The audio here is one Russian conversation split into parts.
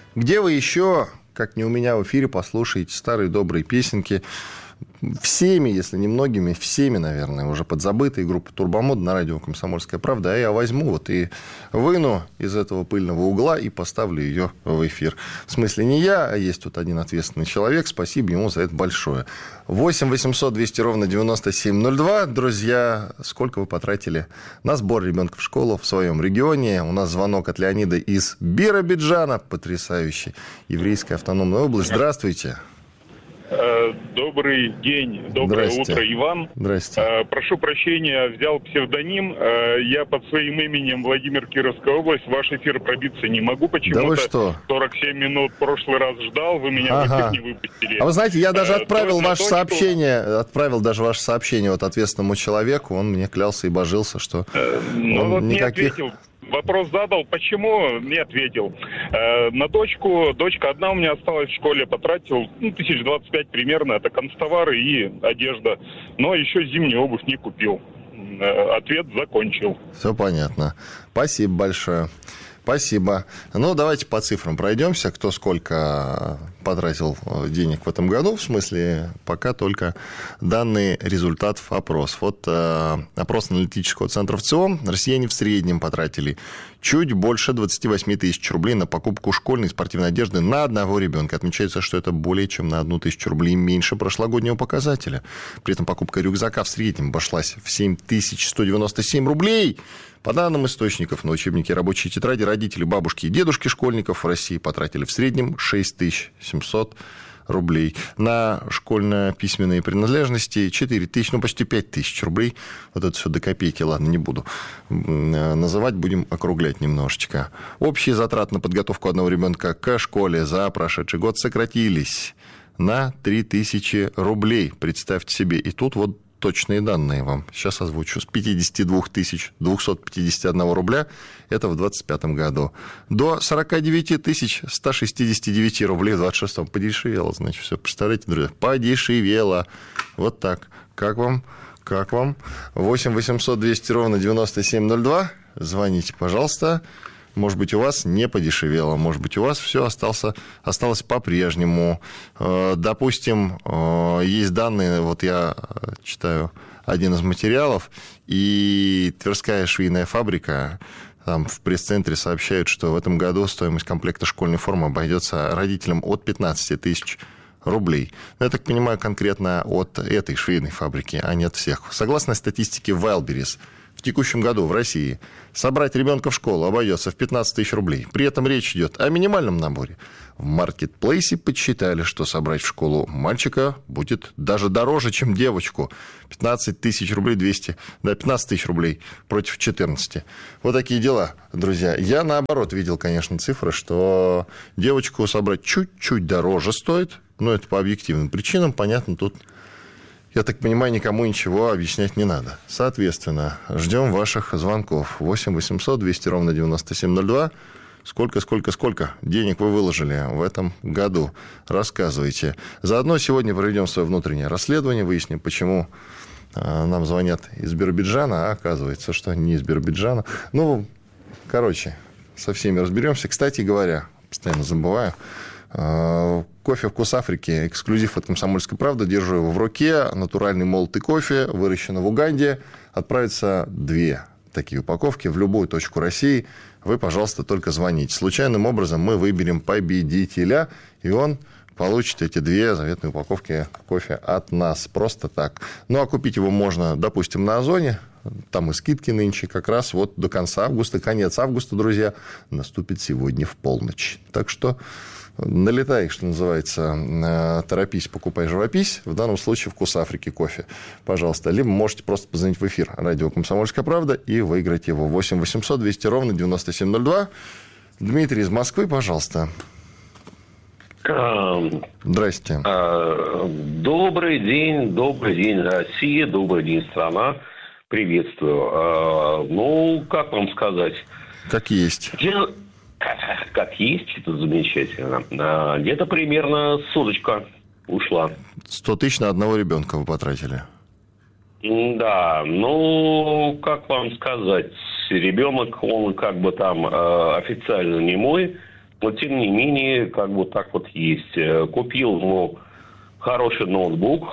Где вы еще, как не у меня в эфире, послушаете старые добрые песенки? Всеми, если не многими, всеми, наверное, уже подзабытые группы «Турбомода» на радио «Комсомольская правда». А я возьму вот и выну из этого пыльного угла и поставлю ее в эфир. В смысле, не я, а есть тут один ответственный человек. Спасибо ему за это большое. 8 800 200 ровно 9702. Друзья, сколько вы потратили на сбор ребенка в школу в своем регионе? У нас звонок от Леонида из Биробиджана. Потрясающий. Еврейская автономная область. Здравствуйте. Добрый день, доброе утро, Иван. Здрасте. Прошу прощения, взял псевдоним. Я под своим именем Владимир, Кировская область. В ваш эфир пробиться не могу почему-то. Да вы что? 47 минут в прошлый раз ждал, вы меня в эфир не выпустили. А вы знаете, я даже отправил ваше сообщение вот ответственному человеку. Он мне клялся и божился, что он никаких... Не ответил. Вопрос задал, почему, не ответил. На дочка одна у меня осталась в школе, потратил 1025 примерно, это канцтовары и одежда. Но еще зимнюю обувь не купил. Ответ закончил. Все понятно. Спасибо большое. Спасибо. Ну, давайте по цифрам пройдемся. Кто сколько потратил денег в этом году. В смысле, пока только данные результатов опросов. Вот опрос аналитического центра ВЦИОМ. Россияне в среднем потратили чуть больше 28 тысяч рублей на покупку школьной и спортивной одежды на одного ребенка. Отмечается, что это более чем на 1 тысячу рублей меньше прошлогоднего показателя. При этом покупка рюкзака в среднем обошлась в 7197 рублей. По данным источников, на учебники и рабочие тетради родители, бабушки и дедушки школьников в России потратили в среднем 6700 рублей. На школьно-письменные принадлежности 4000, почти 5000 рублей. Вот это все до копейки, ладно, не буду называть, будем округлять немножечко. Общие затраты на подготовку одного ребенка к школе за прошедший год сократились на 3000 рублей. Представьте себе. И тут вот точные данные вам сейчас озвучу. С 52 251 рубля, это в 2025 году, до 49 169 рублей в 2026. Подешевело, значит, все. Представляете, друзья, подешевело. Вот так. Как вам? 8 800 200 ровно 9702. Звоните, пожалуйста. Может быть, у вас не подешевело, может быть, у вас все осталось по-прежнему. Допустим, есть данные, вот я читаю один из материалов, и Тверская швейная фабрика, там в пресс-центре сообщают, что в этом году стоимость комплекта школьной формы обойдется родителям от 15 тысяч рублей. Но я так понимаю, конкретно от этой швейной фабрики, а не от всех. Согласно статистике Wildberries, в текущем году в России собрать ребенка в школу обойдется в 15 тысяч рублей. При этом речь идет о минимальном наборе. В маркетплейсе подсчитали, что собрать в школу мальчика будет даже дороже, чем девочку. 15 тысяч рублей 200, да, 15 тысяч рублей против 14. Вот такие дела, друзья. Я, наоборот, видел, конечно, цифры, что девочку собрать чуть-чуть дороже стоит. Но это по объективным причинам, понятно, тут... Я так понимаю, никому ничего объяснять не надо. Соответственно, ждем ваших звонков. 8 800 200 ровно 9702. Сколько денег вы выложили в этом году? Рассказывайте. Заодно сегодня проведем свое внутреннее расследование, выясним, почему нам звонят из Биробиджана, а оказывается, что не из Биробиджана. Ну, короче, со всеми разберемся. Кстати говоря, постоянно забываю, кофе «Вкус Африки», эксклюзив от «Комсомольской правды». Держу его в руке. Натуральный молотый кофе, выращен в Уганде. Отправятся 2 такие упаковки в любую точку России. Вы, пожалуйста, только звоните. Случайным образом мы выберем победителя, и он получит эти 2 заветные упаковки кофе от нас. Просто так. Ну, а купить его можно, допустим, на Озоне. Там и скидки нынче как раз вот до конца августа. Конец августа, друзья, наступит сегодня в полночь. Так что налетай, что называется, торопись, покупай, живопись. В данном случае «Вкус Африки» кофе. Пожалуйста. Либо можете просто позвонить в эфир радио «Комсомольская правда» и выиграть его. 8 800 200 ровно 9702. Дмитрий из Москвы, пожалуйста. Здрасте. Добрый день, Россия, добрый день, страна. Приветствую. Ну, как вам сказать? Как есть. Как есть, это замечательно. Где-то примерно соточка ушла. 100 тысяч на одного ребенка вы потратили. Да, ну, как вам сказать, ребенок, он как бы там официально не мой, Но, тем не менее, как бы так вот есть. Купил, хороший ноутбук.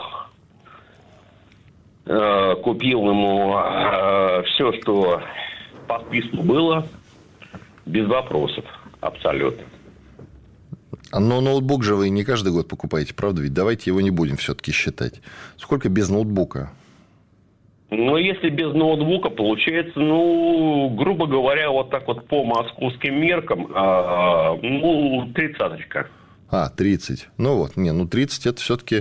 Купил ему все, что по списку было, без вопросов. Абсолютно. Но ноутбук же вы не каждый год покупаете, правда? Ведь давайте его не будем все-таки считать. Сколько без ноутбука? Ну, если без ноутбука, получается, грубо говоря, вот так вот по московским меркам, 30-очка. 30. 30 это все-таки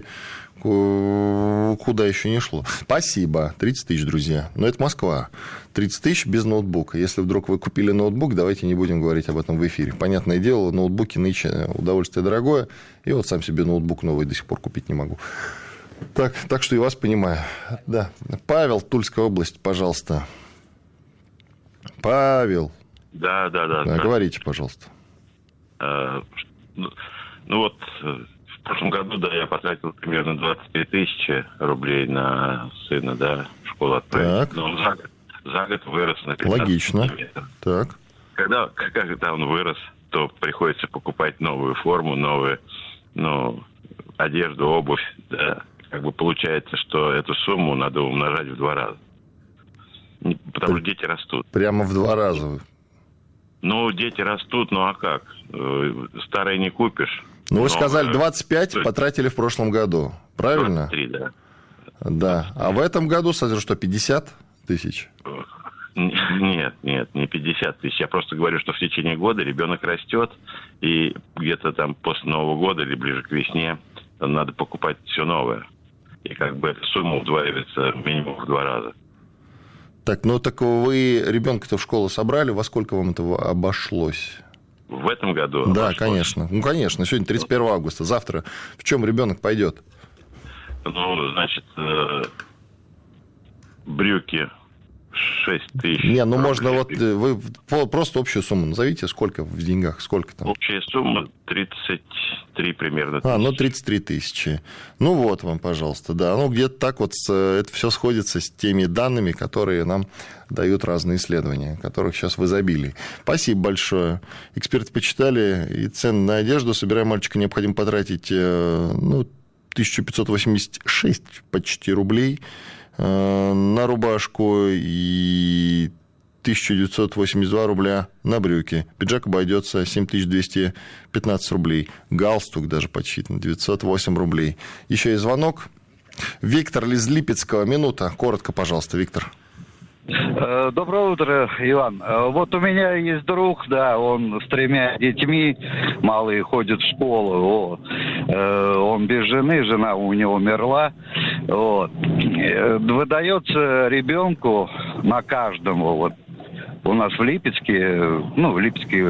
куда еще не шло. Спасибо. 30 тысяч, друзья. Но это Москва. 30 тысяч без ноутбука. Если вдруг вы купили ноутбук, давайте не будем говорить об этом в эфире. Понятное дело, ноутбуки нынче удовольствие дорогое. И вот сам себе ноутбук новый до сих пор купить не могу. Так что и вас понимаю. Да. Павел, Тульская область, пожалуйста. Павел. Да. Говорите, пожалуйста. В прошлом году, я потратил примерно 23 тысячи рублей на сына, в школу отправить. Так. Но он за год вырос на 15 Логично. километров. Так. Когда он вырос, то приходится покупать новую форму, новую, одежду, обувь, Как бы получается, что эту сумму надо умножать в 2 раза. Потому что дети растут. Прямо в 2 раза? Дети растут, а как? Старое не купишь. Вы сказали, 25 потратили в прошлом году. Правильно? 23, да. Да. А в этом году, что, 50 тысяч? Нет, не 50 тысяч. Я просто говорю, что в течение года ребенок растет, и где-то там после Нового года или ближе к весне надо покупать все новое. И как бы эта сумма удваивается минимум в 2 раза. Так вы ребенка-то в школу собрали? Во сколько вам это обошлось? В этом году? Да, конечно. Конечно. Сегодня 31 августа. Завтра в чем ребенок пойдет? Брюки 6 тысяч. Можно вы просто общую сумму назовите, сколько в деньгах, сколько там? Общая сумма 33 примерно тысячи. 33 тысячи. Вот вам, пожалуйста, да. Где-то так это все сходится с теми данными, которые нам дают разные исследования, которых сейчас в изобилии. Спасибо большое. Эксперты почитали, и цены на одежду. Собирая мальчика, необходимо потратить 1586 почти рублей на рубашку и 1982 рубля на брюки. Пиджак обойдется 7215 рублей. Галстук даже подсчитан 908 рублей. Еще и звонок. Виктор из Липецкого. Минута. Коротко, пожалуйста, Виктор. Доброе утро, Иван. Вот у меня есть друг, он с 3 детьми, малые ходят в школу, он без жены, жена у него умерла, выдается ребенку на каждому, у нас в Липецке,